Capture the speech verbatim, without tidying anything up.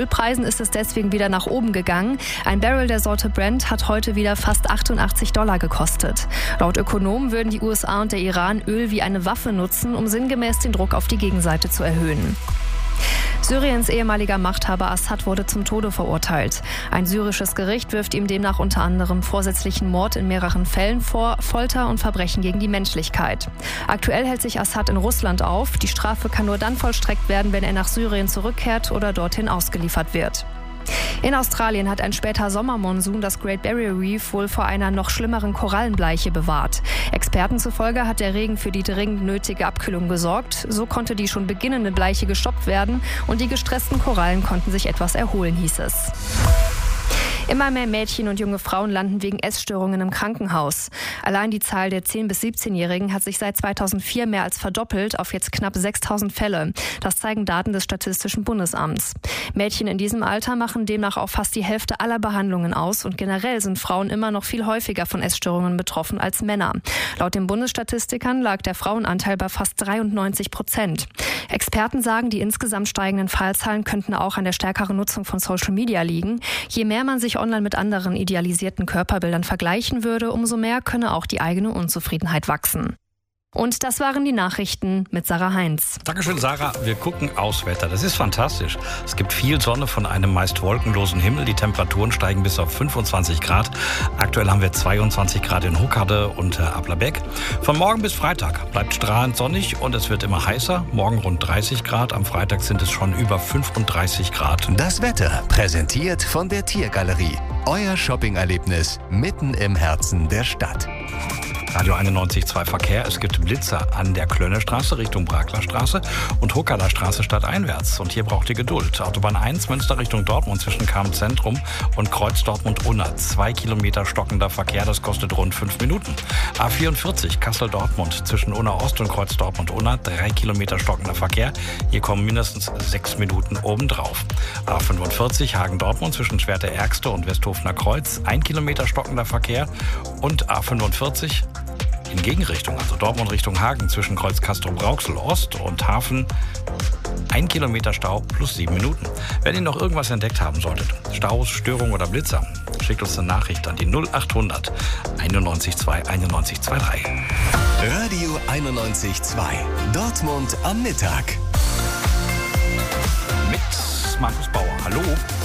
Ölpreisen ist es deswegen wieder nach oben gegangen. Ein Barrel der Sorte Brent hat heute wieder fast achtundachtzig Dollar gekostet. Laut Ökonomen würden die U S A und der Iran Öl wie eine Waffe nutzen, um sinngemäß den Druck auf die Gegenseite zu erhöhen. Syriens ehemaliger Machthaber Assad wurde zum Tode verurteilt. Ein syrisches Gericht wirft ihm demnach unter anderem vorsätzlichen Mord in mehreren Fällen vor, Folter und Verbrechen gegen die Menschlichkeit. Aktuell hält sich Assad in Russland auf. Die Strafe kann nur dann vollstreckt werden, wenn er nach Syrien zurückkehrt oder dorthin ausgeliefert wird. In Australien hat ein später Sommermonsun das Great Barrier Reef wohl vor einer noch schlimmeren Korallenbleiche bewahrt. Experten zufolge hat der Regen für die dringend nötige Abkühlung gesorgt. So konnte die schon beginnende Bleiche gestoppt werden und die gestressten Korallen konnten sich etwas erholen, hieß es. Immer mehr Mädchen und junge Frauen landen wegen Essstörungen im Krankenhaus. Allein die Zahl der zehn- bis siebzehnjährigen hat sich seit zweitausendvier mehr als verdoppelt auf jetzt knapp sechstausend Fälle. Das zeigen Daten des Statistischen Bundesamts. Mädchen in diesem Alter machen demnach auch fast die Hälfte aller Behandlungen aus und generell sind Frauen immer noch viel häufiger von Essstörungen betroffen als Männer. Laut den Bundesstatistikern lag der Frauenanteil bei fast dreiundneunzig Prozent. Experten sagen, die insgesamt steigenden Fallzahlen könnten auch an der stärkeren Nutzung von Social Media liegen. Je mehr man sich online mit anderen idealisierten Körperbildern vergleichen würde, umso mehr könne auch die eigene Unzufriedenheit wachsen. Und das waren die Nachrichten mit Sarah Heinz. Dankeschön, Sarah. Wir gucken aufs Wetter. Das ist fantastisch. Es gibt viel Sonne von einem meist wolkenlosen Himmel. Die Temperaturen steigen bis auf fünfundzwanzig Grad. Aktuell haben wir zweiundzwanzig Grad in Huckade und äh, Ablerbeck. Von morgen bis Freitag bleibt strahlend sonnig und es wird immer heißer. Morgen rund dreißig Grad. Am Freitag sind es schon über fünfunddreißig Grad. Das Wetter präsentiert von der Tiergalerie. Euer Shopping-Erlebnis mitten im Herzen der Stadt. Radio einundneunzig Komma zwei Verkehr. Es gibt Blitzer an der Klönnestraße Richtung Braklerstraße und Huckader Straße stadteinwärts. Und hier braucht ihr Geduld. Autobahn eins, Münster Richtung Dortmund zwischen Cham-Zentrum und Kreuz Dortmund-Unna. Zwei Kilometer stockender Verkehr, das kostet rund fünf Minuten. A vierundvierzig, Kassel-Dortmund zwischen Unna-Ost und Kreuz Dortmund-Unna. Drei Kilometer stockender Verkehr. Hier kommen mindestens sechs Minuten obendrauf. A fünfundvierzig, Hagen-Dortmund zwischen Schwerte-Ärgste und Westhofener Kreuz. Ein Kilometer stockender Verkehr. Und A fünfundvierzig in Gegenrichtung, also Dortmund Richtung Hagen zwischen Kreuz Castrop-Rauxel Ost und Hafen. Ein Kilometer Stau plus sieben Minuten. Wenn ihr noch irgendwas entdeckt haben solltet, Staus, Störungen oder Blitzer, schickt uns eine Nachricht an die null achthundert einundneunzig zwei einundneunzig drei. Radio einundneunzig Komma zwei. Dortmund am Mittag. Mit Markus Bauer. Hallo.